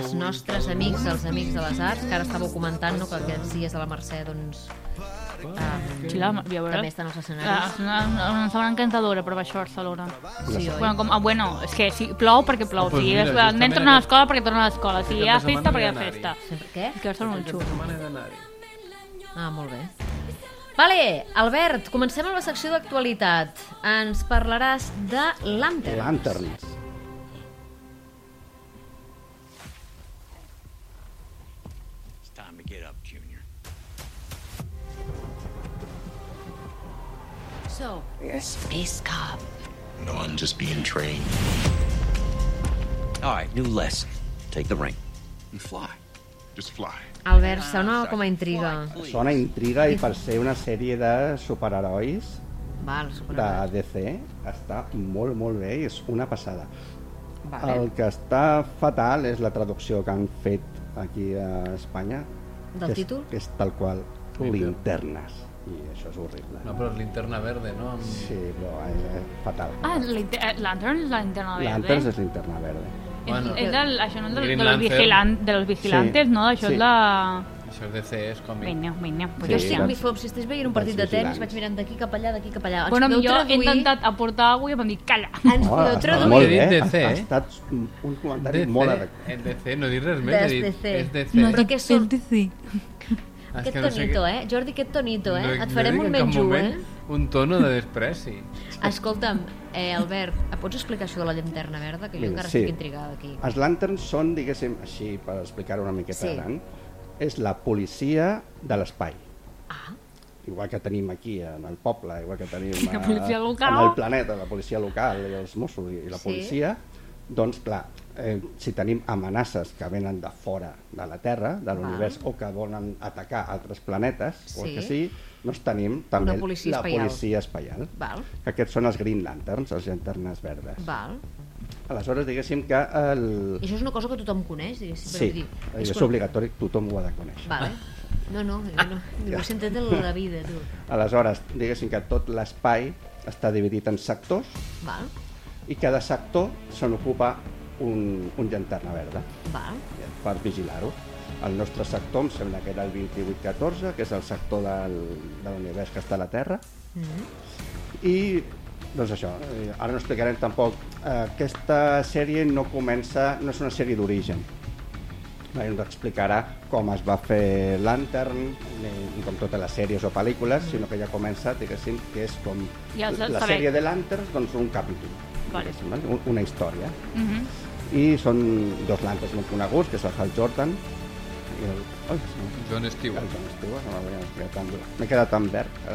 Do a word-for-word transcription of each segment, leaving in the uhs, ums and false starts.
els nostres amics, els amics de les arts, que ara estàveu comentant, no?, que aquests dies a la Mercè, doncs... Um, sí, la, ja també estan als escenaris. Ah, em sembla encantadora per baixar a Barcelona. Sí, bueno, com, ah, bueno, és que si plou perquè plou, pues si mira, és, justament nen torna a aquest- l'escola perquè torna a l'escola, si hi ha aquest cap de festa perquè hi ha setmana festa. Sempre- Què? És que Barcelona és Aquesta xulo. setmana he d'anar-hi. Ah, molt bé. Vale, Albert, comencem amb la secció d'actualitat. Ens parlaràs de Lanterns. Lanterns. It's time to get up, Junior. So, Yes. Space Cop. No, I'm just being trained. All right, new lesson. Take the ring and fly. Just fly. Albert, sona com a intriga. Sona intriga i per ser una sèrie de superherois Val, de superherois. D C està molt, molt bé i és una passada. Vale. El que està fatal és la traducció que han fet aquí a Espanya. Del que és, títol? Que és tal qual, linternes. I això és horrible. No, però és linterna verde, no? Amb... Sí, però és, és fatal. Ah, l'inte- eh, Lantern és la linterna verde. Lanterns és linterna verda. Bueno. És del, això no és del, Green de, los Lantern. vigilan, de los vigilantes, Sí, no? Això sí. és la... Això és D C, és còmic. Vinga, vinga. Jo Sí, estic, dels- mi fom, si estàs veient un partit de dels tenis, vigilants. vaig mirant d'aquí cap allà, d'aquí cap allà. Ens Bueno, podeu jo he traduir? intentat aportar alguna cosa i em van dir, calla. Ens Oh, podeu està traduir? molt He dit bé, D C, ha, ha eh? estat un comentari D C, molt adequat. el D C, no dic res més, Des he dit, D C. és D C. No, però què són? sí. Ah, és Aquest que no sé tonito, què- eh? Jordi, aquest tonito, eh? No- Et no farem dic un en cap menjo, moment eh? Un tono de despreci. Escolta'm, eh, Albert, em pots explicar això de la llanterna verda? Que jo Vinga, encara sí. estic intrigada aquí. Els lanterns són, diguéssim, així, per explicar-ho una miqueta Sí. gran, és la policia de l'espai. Ah, Igual que tenim aquí en el poble, igual que tenim La a- policia local. en el planeta, la policia local i els Mossos i la Sí. policia, doncs clar, eh, si tenim amenaces que venen de fora de la Terra, de l'univers, o que volen atacar altres planetes, o el Sí. que sigui, doncs tenim també Una policia la espaial. policia espaial. val, Que aquests són els Green Lanterns, els llanternes verdes. val. Aleshores, diguéssim que el... I això és una cosa que tothom coneix, diguéssim. Sí, però vull dir, és quan- obligatori, tothom ho ha de conèixer. Vale. No, no, jo no. Diu, ho he sentit en la vida, tu. Aleshores, diguéssim que tot l'espai està dividit en sectors Val, i cada sector se n'ocupa un, un llanterna verda val. per vigilar-ho. El nostre sector em sembla que era el vint-i-vuit catorze, que és el sector del, de l'univers que està a la Terra. Mm. I doncs això, eh, ara no explicarem tampoc. Eh, aquesta sèrie no comença, no és una sèrie d'origen. No ens explicarà com es va fer Lantern, ni com totes les sèries o pel·lícules, sinó que ja comença, diguéssim, que és com Ja has de la saber. sèrie de Lanterns, doncs un capítol, Vale. diguéssim, val? Un- una història. Mhm. I són dos Lanterns molt coneguts, que és el Hal Jordan i el... Ai, sí, John el Stewart. John Stewart, no m'havia quedat tan... M'he quedat tan verd, ara.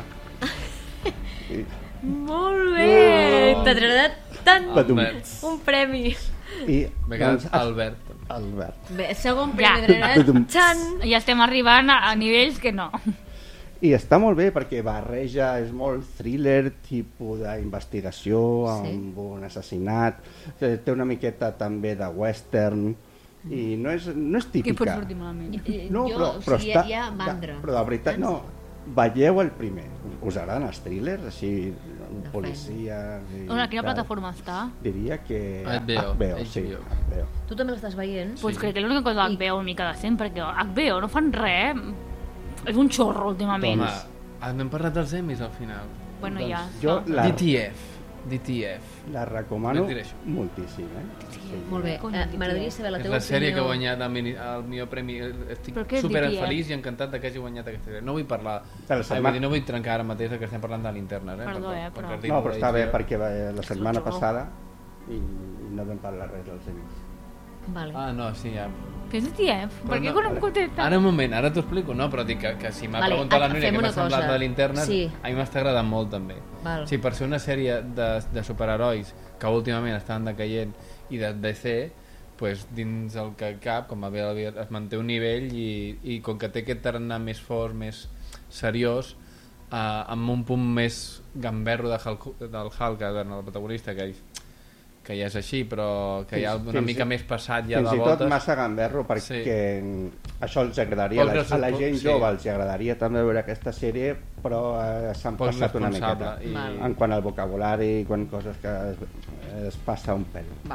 I, Molt bé! T'ha agradat tant Badum. un premi. i M'he quedat doncs, Albert. Albert. Bé, segon Ja. premi, t'ha agradat tant. Ja estem arribant a, a nivells que no. I està molt bé perquè barreja, és molt thriller, tipus d'investigació Sí. amb un assassinat, eh, té una miqueta també de western i no és, no és Que pot típica. sortir malament. Eh, No, jo, però, o però sigui, està, hi ha mandra. però de veritat, no, veieu el primer. Us agraden els thrillers, així, policia... I On, a quina tal? plataforma està? Diria que... H B O, H B O, H sí, B O. H B O. Tu també l'estàs veient? Pues crec que l'única cosa H B O una mica decent, perquè H B O no fan res, és un xorro últimament. Home, ah, n'hem parlat dels Emmys al final. Bueno, Doncs ja. jo està. la, D T F. D T F. la recomano No et diré això. moltíssim, eh? Sí. Molt bé, Cony, eh, tio. m'agradaria saber la És teva la sèrie que ha opinió. guanyat el, mini- el millor premi. Estic Però què és super D T F? feliç i encantat de que hagi guanyat aquesta sèrie. No vull parlar... De la Ai, setmana- vull dir, no vull trencar ara mateix el que estem parlant de l'internet. Eh? Perdó, Per- eh, per- però- per dir No, però està bé H B O. perquè va- la setmana xorro. passada i, i no vam parlar res dels amics. Vale. Ah, no, sí, ja. Què és D T F? Per Però què no, quan em ara- contesta? Ara un moment, ara t'ho explico. No, però dic que, que si m'ha Vale, preguntat la ah, Núria fem què m'ha una semblat cosa. de l'internet, Sí. a mi m'està agradant molt també. Val. Sí, per ser una sèrie de, de superherois que últimament estan decaient i de D C, pues, dins el que cap, com va bé el- es manté un nivell i, i com que té aquest tarannà més fort, més seriós, eh, amb un punt més gamberro de Hulk, del Hulk, el protagonista, que, que ja és així, però que hi ha una Fins- mica més passat ja Fins de i tot voltes. massa gamberro perquè això els agradaria, a la, Poc a la gent sí. jove els agradaria també veure aquesta sèrie, però eh, s'han Poc passat una responsable miqueta i- Val. en quant al vocabulari, quan coses que es, es passa un pèl. Val.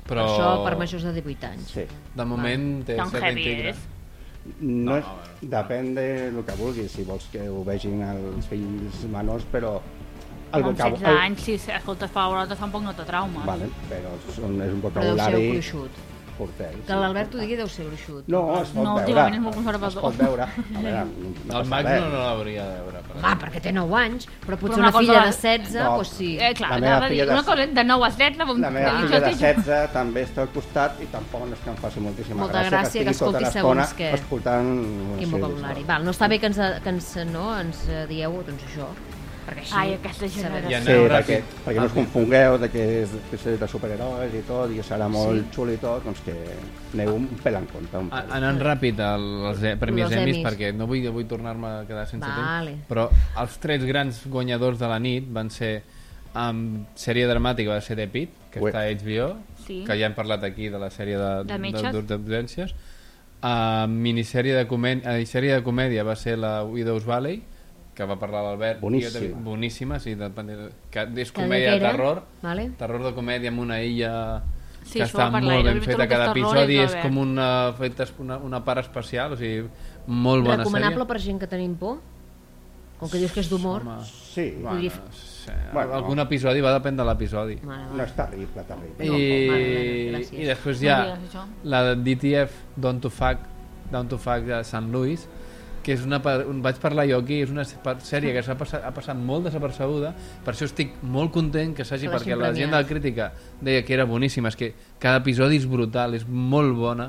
Però... Per això per majors de divuit anys. Sí. De moment té Tan certa heavy íntegra. és. No, No, és, no. depèn de lo que vulguis, si vols que ho vegin els fills menors, però... Amb que- setze anys, si escoltes palabrotes tampoc no te trauma. Vale, però són, és un Però deu ser vocabulari gruixut. fortet. Que l'Albert ho digui deu ser gruixut. No, es pot No, veure. últimament és molt conservador. Es pot veure. A veure, no, no El passa Max res. no, no l'hauria de veure. Per Home, perquè té nou anys, però potser Però una una cosa filla va- de setze, No. doncs sí. Eh, clar, La meva anava a dir, filla de- una cosa de nou a setze... La meva filla de setze també està al costat i tampoc no és que em faci moltíssima Molta gràcia, gràcia que estigui tota escolti l'estona segons què. escoltant... una Quin sèrie vocabulari. d'això. Val, no està bé que ens, que ens, no, ens eh, dieu doncs això, perquè així... Ai, aquesta sabem. generació. Ja Sí, aneu perquè, ràpid. perquè no us confongueu de que és, que és de superherois i tot, i que serà molt Sí. xul i tot, doncs que aneu un pel en compte. Un A- pel. Anant ràpid als e- premis Els Emmys, Emmys. perquè no vull, vull tornar-me a quedar sense Vale. temps, però els tres grans guanyadors de la nit van ser amb sèrie dramàtica, va ser The Pitt, que Ué. està a H B O, Sí. que ja hem parlat aquí de la sèrie de, De metges. de, d'urgències. Uh, minissèrie de, comèdia, uh, sèrie de comèdia va ser la Widow's Valley, que va parlar l'Albert. Boníssima. Jo també- Boníssima, sí, de, que és Que comèdia de de què era? terror, Vale. terror de comèdia amb una illa Sí, que això està va parlar, molt jo he ben vist feta tot el cada terror episodi, i és va bé. com una, feta, una, una part especial, o sigui, molt bona Recomanable sèrie. per gent que tenim por? Com que dius que és d'humor? Home, Sí, bueno, dir- sí, Bueno. algun episodi va depèn de l'episodi. Vale, no vale. és terrible, terrible. I, No, vale, gràcies. i després hi No ha digues això. la de D T F Down to Fuck, Down to Fuck de Sant Louis, que és una, pa- un, vaig parlar jo aquí, és una se- pa- sèrie que s'ha passat, ha passat molt desapercebuda, per això estic molt content que s'hagi, Que l'hagin perquè la gent de la premiat. crítica deia que era boníssima, és que cada episodi és brutal, és molt bona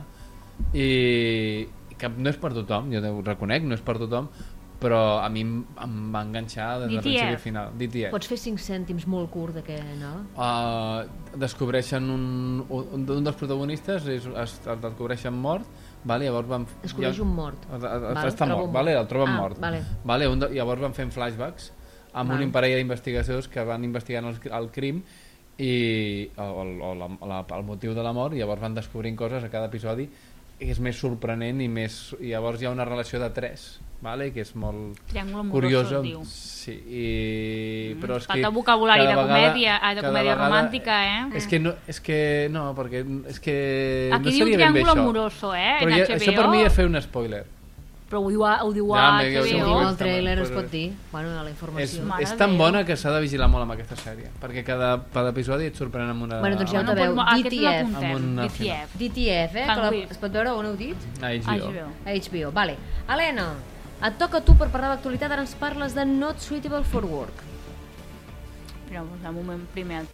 i que no és per tothom, jo ho reconec, no és per tothom, però a mi em, em va enganxar des del D T F. principi a final. D T F. Pots fer cinc cèntims molt curt de què anava? Uh, descobreixen un, un, un dels protagonistes és, es, el descobreixen mort, vale? Llavors van, Descobreix un mort. el, el, el, Vale, està troba mort, un vale? mort. El troben Ah, mort, vale. vale? Un de, llavors van fent flashbacks amb Vale. un parell d'investigadors que van investigant el, el crim i o, el, o la, la, el motiu de la mort, i llavors van descobrint coses a cada episodi i és més sorprenent i més, i llavors hi ha una relació de tres, vale? Que és molt Triangle amoroso, curiosa, es diu. sí, i... però és que Falta vocabulari cada de vegada- comèdia, ah, de cada comèdia vegada- romàntica, eh? És que no, és que no, perquè és que Aquí no diu seria ben bé triangle això. amoroso, eh? Però En ja, H B O. això per mi és fer un spoiler. Però ho diu a, ho diu Ja, a m'he- Si jo- ho H B diu O. el trailer es Però- pot dir. Bueno, a la És, informació. Mare és tan Déu. bona que s'ha de vigilar molt amb aquesta sèrie, perquè cada, cada episodi et sorprèn amb una... Bueno, doncs ja ho amb sabeu. Bueno, doncs, aquest D T F. l'apuntem, Amb un D T final. F. D T F, eh? Que la, Fanwith. es pot veure on heu dit? a H B O. H B O. A H B O, vale. Helena, et toca a tu per parlar d'actualitat, ara ens parles de Not Suitable for Work. Però, un moment, primer.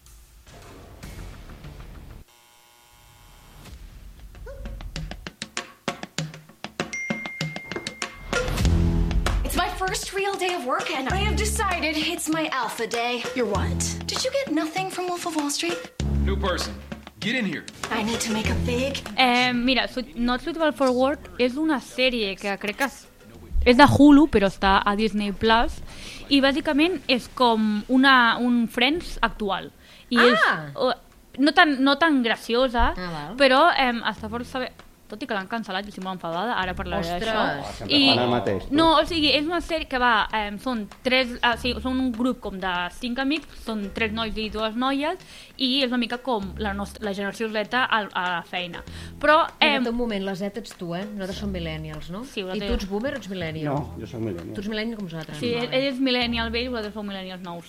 It's my first real day of work, and I have decided it's my alpha day. You're what? Did you get nothing from Wolf of Wall Street? New person. Get in here. I need to make a big... Eh, mira, Sweet- Not Suitable for Work és una sèrie que crec que és, és de Hulu, però està a Disney Plus, i bàsicament és com una, un Friends actual. I Ah! és, o, no, tan, no tan graciosa, Ah, val. però eh, està força bé. Tot i que l'han cancel·lat, jo estic molt enfadada, ara parlaré Ostres! d'això. Sempre fan el mateix, tu. No, o sigui, és una sèrie que va, eh, són tres, ah, sí, són un grup com de cinc amics, són tres nois i dues noies, i és una mica com la, nostra, la generació Z a, a la feina. Però, eh, Espera't un moment, la Z ets tu, eh? Nosaltres som millennials, no? Sí, I vosaltres- tu ets boomer o ets millennial? No, jo soc Tu millennial. ets millennial com nosaltres. sí, ell, Vale. ell és millennial vell i vosaltres sou millennials nous.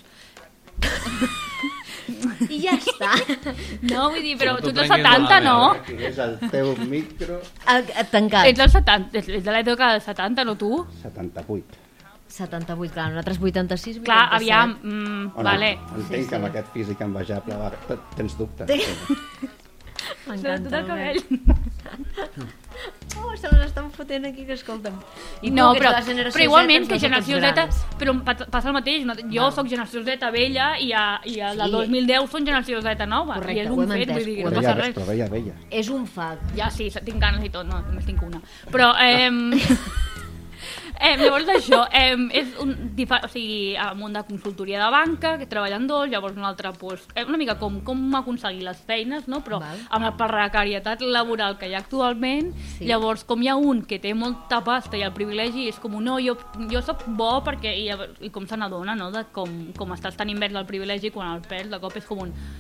I ja està. No, vull dir, però Tu tu ets dels prenguis setanta, malament, no? Aquí és el teu micro El- el Tancat. Ets, dels setanta, ets ets de l'època dels setanta, no tu? setanta-vuit. setanta-vuit, clar, nosaltres vuitanta-sis, vuitanta-set. Clar, aviam, mm, O no? vale. Entenc que amb aquest físic envejable va, t- tens dubtes. M'encanta Tot el el cabell. cabell. Oh, se les estan fotent aquí, que escolta'm. I tu, No, que ets però, de la generació però igualment Z, que ens vas a generació tots Z, grans. però pa- passa el mateix, no- jo sóc generació Z vella i, a, i a, la Sí. dos mil deu són generació Z nova. Correcte, I és ho un hem fet, entès, vull dir, ho no hem passa Veia, res. però veia, veia. És un fact. Ja sí, tinc ganes i tot, no, només tinc una. Però, eh, eh, llavors això, eh, és un, difa- o sigui, el món de consultoria de banca, que treballen dos, llavors un altre, pues, eh, una mica com, com aconseguir les feines, no? Però Val. amb la precarietat laboral que hi ha actualment, Sí. llavors com hi ha un que té molta pasta i el privilegi és com, no, jo, jo soc bo perquè, i, i com se n'adona, no?, de com, com estàs tan invers del privilegi quan el perd de cop és com un...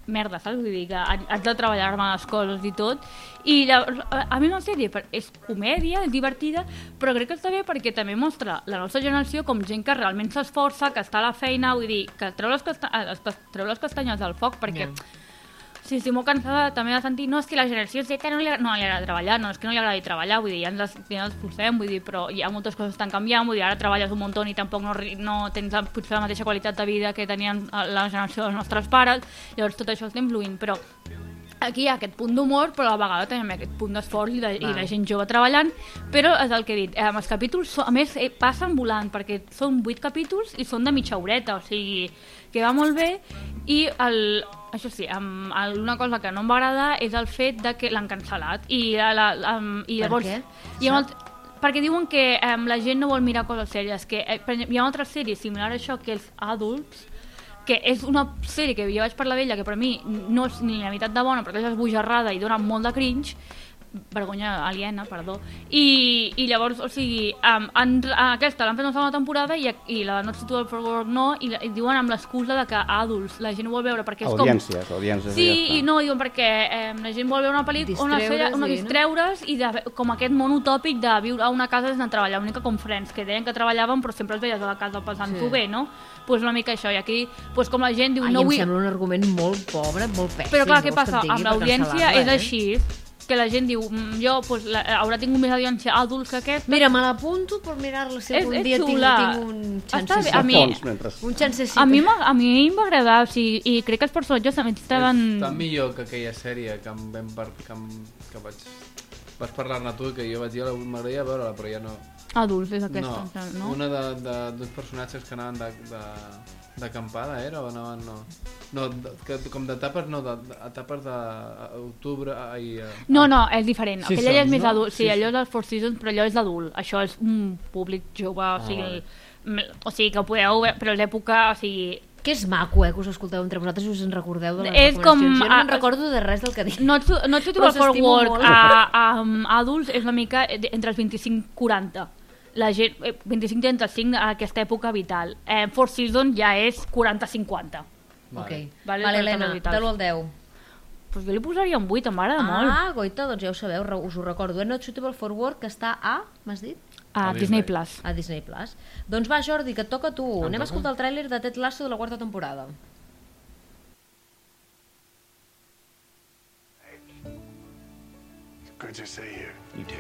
merda, saps? Vull dir que has de treballar-me les coses i tot. I llavors, a mi la sèrie és comèdia, és divertida, però crec que està bé perquè també mostra la nostra generació com gent que realment s'esforça, que està a la feina, vull dir, que treu les, casta treu les castanyes del foc, perquè... Yeah. Sí, estic molt cansada també de sentir, no, és que la generació Z no li, no li agrada treballar, no, és que no li agrada treballar, vull dir, ja ens, ja ens forcem, vull dir, però hi ha moltes coses que estan canviant, vull dir, ara treballes un munt i tampoc no, no tens potser la mateixa qualitat de vida que tenien la generació dels nostres pares, llavors tot això està influint, però aquí hi ha aquest punt d'humor, però a la vegada també hi ha aquest punt d'esforç i, de, i la gent jove treballant, però és el que he dit, eh, els capítols, a més, eh, passen volant, perquè són vuit capítols i són de mitja horeta, o sigui, que va molt bé, i el... Això sí, um, una cosa que no em va agradar és el fet de que l'han cancel·lat. I, la, la, um, i llavors, per què? Hi ha molt, perquè diuen que um, la gent no vol mirar coses sèries. Que, eh, hi ha una altra sèrie similar a això, que és Adults, que és una sèrie que jo vaig parlar d'ella, que per mi no és ni la meitat de bona, perquè és esbojarrada i dona molt de cringe, vergonya aliena, perdó, i, i llavors, o sigui, um, en, aquesta l'han fet una segona temporada i, i la Not Suitable for Work no, i, la, i diuen amb l'excusa de que adults la gent ho vol veure perquè és audiències, com... audiències, sí, ja i no, diuen perquè eh, la gent vol veure una pel·lícula, una sèrie, una distreure's i de, com aquest món utòpic de viure a una casa des de treballar, una mica com Friends, que deien que trebaven però sempre els veies a la casa passant-ho sí. bé, no? Doncs pues una mica això, i aquí, pues com la gent diu... Ai, no em vull... sembla un argument molt pobre, molt pèssim. Però clar, què passa? Amb l'audiència és així, que la gent diu, jo pues, la, haurà tingut més audiència adults que aquest. Mira, me l'apunto per mirar-la si algun és, dia és tinc, tinc un xancecit. A mi, un xancecit. A mi, a mi em va agradar, o sigui, i crec que els personatges també estaven... Està millor que aquella sèrie que, em vam par... que, em... que vaig... vas parlar-ne tu, que jo vaig dir, m'agradaria veure-la, però ja no... Adults, és aquesta, no? no? Una de dos personatges que anaven de... de... d'acampada era o anaven no? No, de, que, com d'etapes no, d'etapes d'octubre i... Uh, no, no, és diferent. Sí, aquella és no? més adult, sí, sí, allò sí. és dels Four Seasons, però allò és d'adult. Això és un públic jove, o sigui, ah, vale. o sigui que ho podeu veure, però l'època, o sigui... Que és maco, eh, que us escolteu entre vosaltres i us en recordeu de les és com, recomanacions. Jo no me'n a, recordo de res del que dic. No, no et Suitable for Work a, a, a adults és una mica entre els vint-i-cinc i quaranta. La gent, vint-i-cinc a trenta-cinc a aquesta època vital. Eh, Four Seasons ja és quaranta a cinquanta. Vale. Ok. Vale, vale, Helena, de l'u al deu. Pues jo li posaria un vuit, em m'agrada ah, molt. Ah, goita, doncs ja ho sabeu, us ho recordo. Not Suitable for Work, que està a, m'has dit? A, a Disney Plus. A Disney Plus. Doncs va, Jordi, que et toca a tu. Em Anem toca? a escoltar el tràiler de Ted Lasso de la quarta temporada. Good to see you. You too.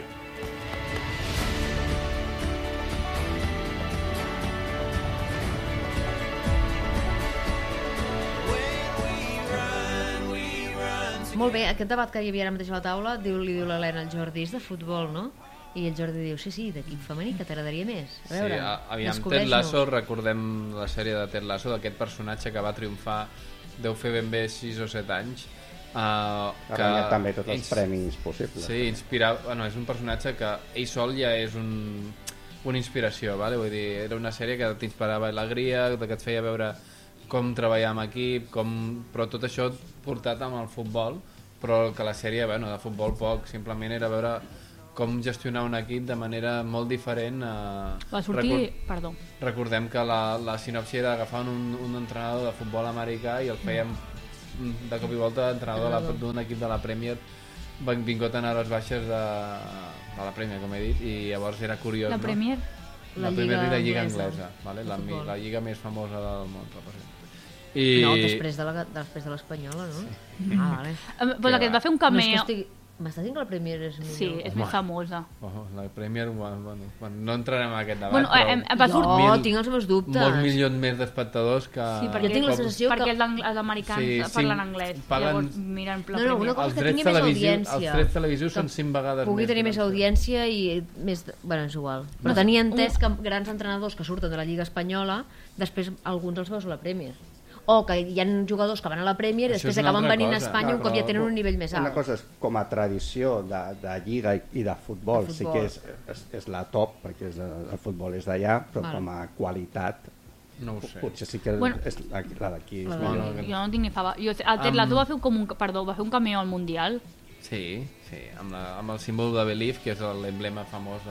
Molt bé, aquest debat que hi havia ara mateix a la taula, diu, li diu l'Helena al Jordi, és de futbol, no? I el Jordi diu, sí, sí, d'equip femení, que t'agradaria més. A veure, sí, aviam, Ted Lasso, recordem la sèrie de Ted Lasso, d'aquest personatge que va triomfar, deu fer ben bé sis o set anys. Uh, que ha guanyat també tots els ins... premis possibles. Sí, inspira... bueno, és un personatge que ell sol ja és un... una inspiració, vale? Vull dir, era una sèrie que t'inspirava alegria, que et feia veure com treballar en equip, com... però tot això portat amb el futbol, però que la sèrie, bueno, de futbol poc, simplement era veure com gestionar un equip de manera molt diferent. Eh... Va sortir... Record... Perdó. Recordem que la, la sinopsi era agafar un, un entrenador de futbol americà i el fèiem de cop i volta entrenador d'un equip de la Premier, vingut a anar a les baixes de, de la Premier, com he dit, i llavors era curiós, la no? Premier? La, la Premier League, la Lliga Anglesa, vale? la, la lliga més famosa del món. I... No, després de la, després de l'espanyola, no? Sí. Ah, vale. Um, pues la que va fer un cameo... No és que estigui... M'estàs dient que la Premier és millor? Sí, és més famosa. Oh, la Premier, bueno, bueno, no entrarem en aquest debat, bueno, però... Eh, va jo mil, tinc els meus dubtes. Molts milions més d'espectadors que... Sí, perquè jo tinc la sensació perquè que... els americans sí, parlen anglès, paguen... llavors miren la no, no, una cosa és que tingui més audiència. Els drets televisius són cinc vegades pugui més. Pugui tenir més audiència i més... Bueno, és igual. Però no, tenia entès que grans entrenadors que surten de la Lliga Espanyola, després alguns els veus a la Premier. O que hi ha jugadors que van a la Premier i després acaben venint a Espanya un cop ja tenen un nivell més alt. Una cosa és com a tradició de, de lliga i de futbol, de futbol. Sí que és, és, és la top, perquè és, el futbol és d'allà, però vale. Com a qualitat no ho sé. Potser sí que bueno, és la, la d'aquí. La bueno, jo no tinc ni fava. Jo, el Ted Lasso um, va fer com un, perdó, va fer un cameo al Mundial. Sí, sí, amb, la, amb el símbol de Belief, que és l'emblema famós de,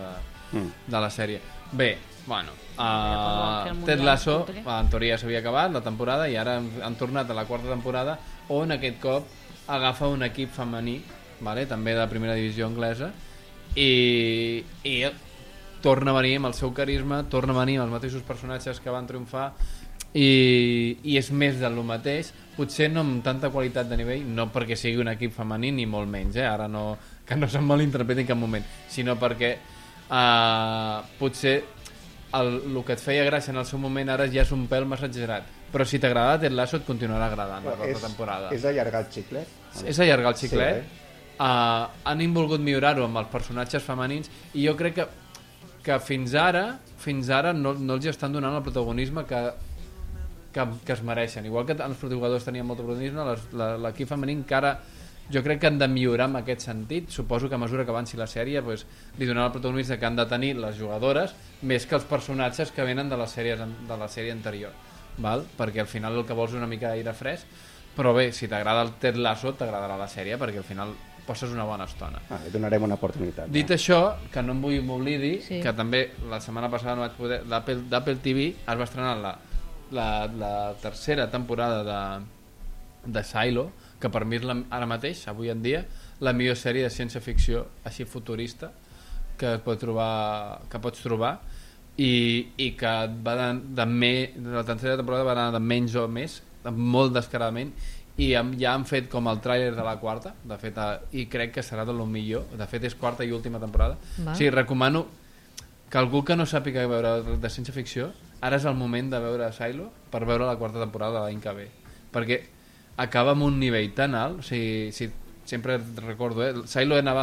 mm. de la sèrie. Bé, bueno, uh, Ted Lasso en teoria s'havia acabat la temporada i ara han, han tornat a la quarta temporada on aquest cop agafa un equip femení, vale? També de la primera divisió anglesa, i, i torna a venir amb el seu carisma, torna a venir amb els mateixos personatges que van triomfar, i, i és més del mateix, potser no amb tanta qualitat de nivell, no perquè sigui un equip femení ni molt menys, eh? Ara no, que no se'n malinterpreti en cap moment, sinó perquè uh, potser el, el que et feia gràcia en el seu moment ara ja és un pèl més exagerat, però si t'agrada Ted Lasso et continuarà agradant la quarta temporada. És allargar el xiclet? És allargar el xiclet. Sí, eh? uh, han volgut millorar-ho amb els personatges femenins i jo crec que, que fins ara fins ara no, no els estan donant el protagonisme que Que, que es mereixen, igual que els jugadors tenien molt de protagonisme, l'equip femení encara jo crec que han de millorar en aquest sentit. Suposo que a mesura que avanci la sèrie pues, li donaran el protagonisme que han de tenir les jugadores més que els personatges que venen de la sèrie, de la sèrie anterior, val? Perquè al final el que vols és una mica d'aire fresc, però bé, si t'agrada el Ted Lasso t'agradarà la sèrie perquè al final passes una bona estona. Ah, li donarem una oportunitat. Dit eh? això, que no em vull m'oblidi, sí. que també la setmana passada no vaig poder, d'Apple T V es va estrenar la La, la tercera temporada de, de Silo, que per mi és la, ara mateix, avui en dia, la millor sèrie de ciència-ficció així futurista que, pot trobar, que pots trobar i, i que va de, de me, la tercera temporada va anar de menys o més, molt descaradament, i ja han fet com el tràiler de la quarta, de fet, i crec que serà de lo millor, de fet és quarta i última temporada. Va. Sí, recomano que algú que no sàpiga veure de ciència-ficció ara és el moment de veure Silo per veure la quarta temporada de l'any que ve, perquè acaba amb un nivell tan alt, o sigui, si, sempre recordo, eh? Silo anava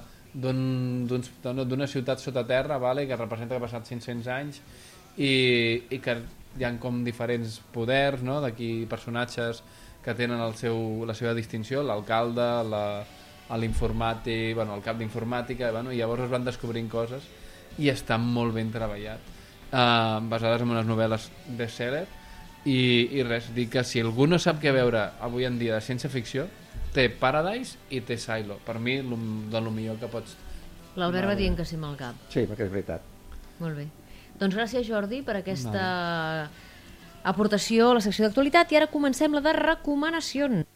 d'una ciutat sota terra, vale? Que representa que ha passat cinc-cents anys i, i que hi ha com diferents poders, no? D'aquí personatges que tenen el seu, la seva distinció, l'alcalde, l'informàtic, bueno, el cap d'informàtica, bueno, i llavors es van descobrint coses i està molt ben treballat. Uh, basades en unes novel·les bestseller i, i res, dic que si algú no sap què veure avui en dia de ciència-ficció té Paradise i té Silo, per mi lo, de lo millor que pots. L'Albert va dient que sí amb el cap. Sí, perquè és veritat. Molt bé, doncs gràcies Jordi per aquesta vale. aportació a la secció d'actualitat i ara comencem la de recomanacions.